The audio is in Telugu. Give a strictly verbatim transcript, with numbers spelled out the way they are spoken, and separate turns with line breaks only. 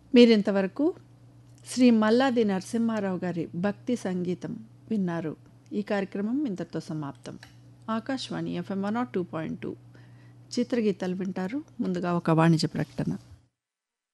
మీరింతవరకు శ్రీ మల్లాది నరసింహారావు గారి భక్తి సంగీతం విన్నారు. ఈ కార్యక్రమం ఇంతటితో సమాప్తం. Akashvani FM one not two point two చిత్రగీతాలు వింటారు. ముందుగా ఒక వాణిజ్య ప్రకటన.